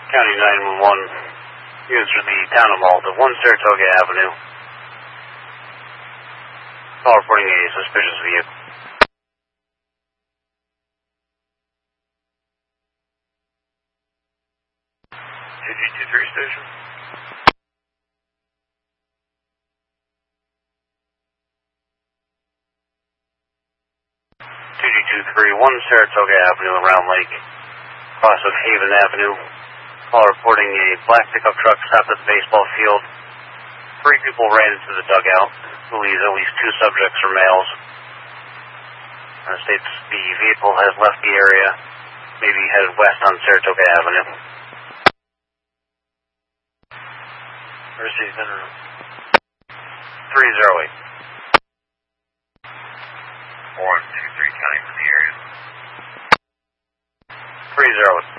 County 911, units for the town of Malta, 1 Saratoga Avenue. Call reporting a suspicious vehicle. 2G23 station. 2G23, 1 Saratoga Avenue, around Lake, cross of Haven Avenue. Call reporting a black pickup truck stopped at the baseball field. 3 people ran into the dugout. Believes at least 2 subjects are males. States the vehicle has left the area, maybe headed west on Saratoga Avenue. Mercy Center. 308. 123 county for the area. 308.